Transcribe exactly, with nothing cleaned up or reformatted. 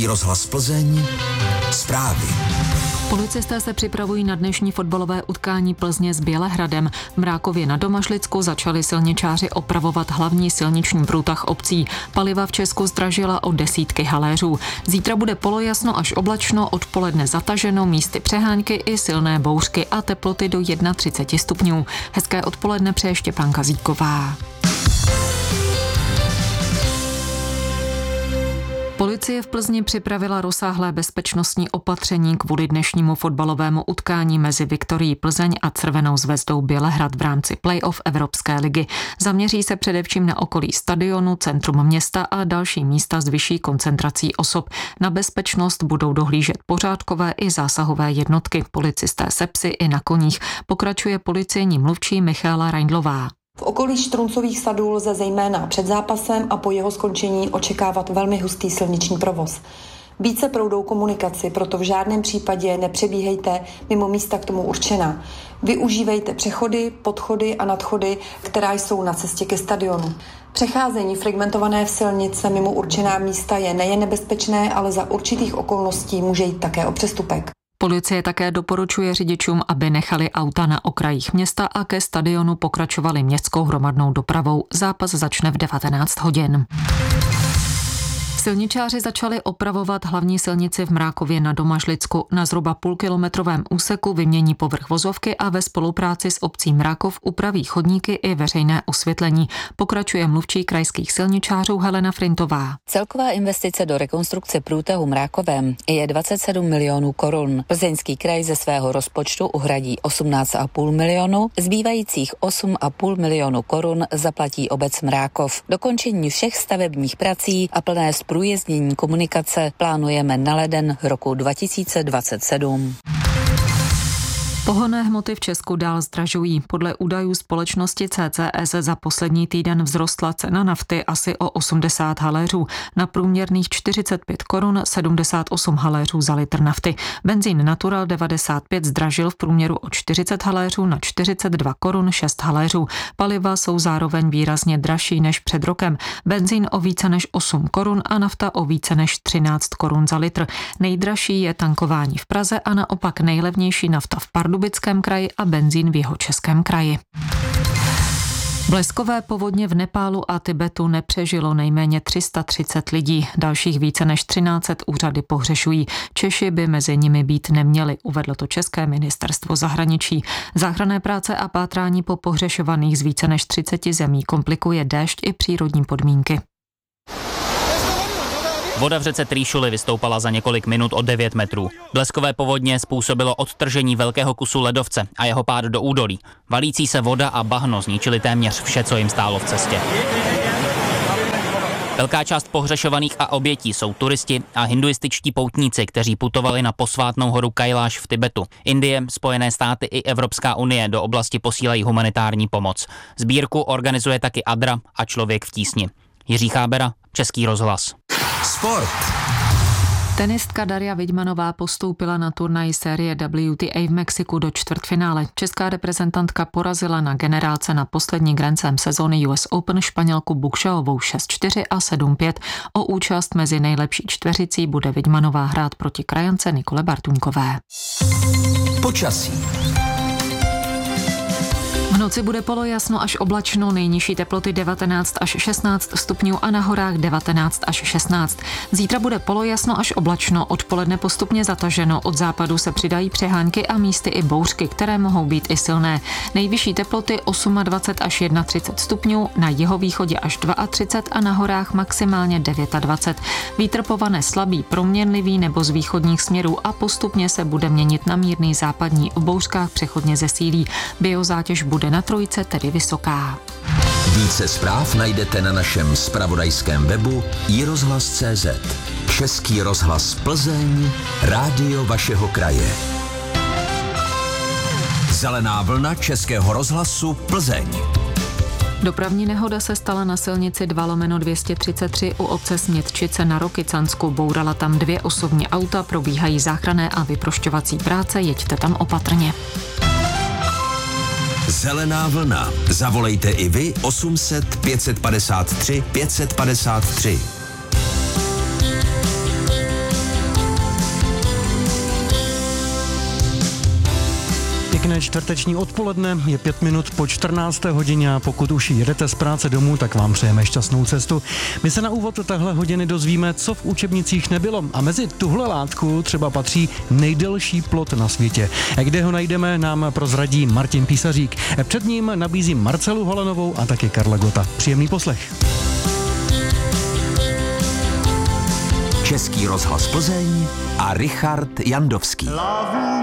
Český rozhlas Plzeň, zprávy. Policisté se připravují na dnešní fotbalové utkání Plzně s Bělehradem. V Mrákově na Domažlicku začali silničáři opravovat hlavní silniční průtah obcí. Paliva v Česku zdražila o desítky haléřů. Zítra bude polojasno až oblačno, odpoledne zataženo, místy přehánky i silné bouřky a teploty do třicet jedna stupňů. Hezké odpoledne přeje Štěpánka Zíková. Policie v Plzni připravila rozsáhlé bezpečnostní opatření kvůli dnešnímu fotbalovému utkání mezi Viktorií Plzeň a Crvenou zvezdou Bělehrad v rámci play-off Evropské ligy. Zaměří se především na okolí stadionu, centrum města a další místa s vyšší koncentrací osob. Na bezpečnost budou dohlížet pořádkové i zásahové jednotky, policisté se psy i na koních, pokračuje policejní mluvčí Michaela Reindlová. V okolí Štruncových sadů lze zejména před zápasem a po jeho skončení očekávat velmi hustý silniční provoz. Více proudou komunikaci, proto v žádném případě nepřebíhejte mimo místa k tomu určená. Využívejte přechody, podchody a nadchody, která jsou na cestě ke stadionu. Přecházení fragmentované v silnice mimo určená místa je nejen nebezpečné, ale za určitých okolností může jít také o přestupek. Policie také doporučuje řidičům, aby nechali auta na okrajích města a ke stadionu pokračovali městskou hromadnou dopravou. Zápas začne v devatenáct hodin. Silničáři začali opravovat hlavní silnici v Mrákově na Domažlicku. Na zhruba půlkilometrovém úseku vymění povrch vozovky a ve spolupráci s obcí Mrákov upraví chodníky i veřejné osvětlení. Pokračuje mluvčí krajských silničářů Helena Frintová. Celková investice do rekonstrukce průtahu Mrákovem je dvacet sedm milionů korun. Plzeňský kraj ze svého rozpočtu uhradí osmnáct a půl milionu, zbývajících osm a půl milionu korun zaplatí obec Mrákov. Dokončení všech stavebních prací a plné průjezdnění komunikace plánujeme na leden roku dva tisíce dvacet sedm. Pohonné hmoty v Česku dál zdražují. Podle údajů společnosti C C S za poslední týden vzrostla cena nafty asi o osmdesát haléřů. Na průměrných čtyřicet pět korun sedmdesát osm haléřů za litr nafty. Benzín Natural devadesát pět zdražil v průměru o čtyřicet haléřů na čtyřicet dva korun šest haléřů. Paliva jsou zároveň výrazně dražší než před rokem. Benzín o více než osm korun a nafta o více než třináct korun za litr. Nejdražší je tankování v Praze a naopak nejlevnější nafta v Pardubickém kraji a benzín v Jihočeském kraji. Bleskové povodně v Nepálu a Tibetu nepřežilo nejméně tři sta třicet lidí. Dalších více než třináct set úřady pohřešují. Češi by mezi nimi být neměli, uvedlo to České ministerstvo zahraničí. Záchranné práce a pátrání po pohřešovaných z více než třiceti zemí komplikuje déšť i přírodní podmínky. Voda v řece Trýšuli vystoupala za několik minut o devět metrů. Bleskové povodně způsobilo odtržení velkého kusu ledovce a jeho pád do údolí. Valící se voda a bahno zničili téměř vše, co jim stálo v cestě. Velká část pohřešovaných a obětí jsou turisti a hinduističtí poutníci, kteří putovali na posvátnou horu Kailáš v Tibetu. Indie, Spojené státy i Evropská unie do oblasti posílají humanitární pomoc. Sbírku organizuje taky Adra a Člověk v tísni. Jiří Chábera, Český rozhlas. Sport. Tenistka Daria Vidmanová postoupila na turnaj série W T A v Mexiku do čtvrtfinále. Česká reprezentantka porazila na generálce na poslední Grand Slam sezóny U S Open Španělku Buxaovou šest čtyři a sedm pět. O účast mezi nejlepší čtveřicí bude Vidmanová hrát proti krajance Nikole Bartuňkové. Počasí. V noci bude polojasno až oblačno, nejnižší teploty devatenáct až šestnáct stupňů a na horách devatenáct až šestnáct. Zítra bude polojasno až oblačno, odpoledne postupně zataženo, od západu se přidají přehánky a místy i bouřky, které mohou být i silné. Nejvyšší teploty dvacet osm až třicet jedna stupňů, na jihovýchodě až třicet dva a na horách maximálně dvacet devět. Vítr povane slabý, proměnlivý nebo z východních směrů a postupně se bude měnit na mírný západní, v bouřkách přechodně zesílí. Biozátěž bude na trojce tedy vysoká. Více zpráv najdete na našem zpravodajském webu i rozhlas tečka cé zet. Český rozhlas Plzeň, rádio vašeho kraje. Zelená vlna Českého rozhlasu Plzeň. Dopravní nehoda se stala na silnici dva lomeno dvě stě třicet tři u obce Smětčice na Rokycansku. Bourala tam dvě osobní auta, probíhají záchranné a vyprošťovací práce, jeďte tam opatrně. Zelená vlna. Zavolejte i vy osm set pět set padesát tři pět set padesát tři. Pěkné čtvrteční odpoledne, je pět minut po čtrnácté hodině a pokud už jedete z práce domů, tak vám přejeme šťastnou cestu. My se na úvod téhle hodiny dozvíme, co v učebnicích nebylo a mezi tuhle látku třeba patří nejdelší plot na světě. Kde ho najdeme, nám prozradí Martin Písařík. Před ním nabízím Marcelu Holanovou a taky Karla Gota. Příjemný poslech. Český rozhlas Plzeň a Richard Jandovský.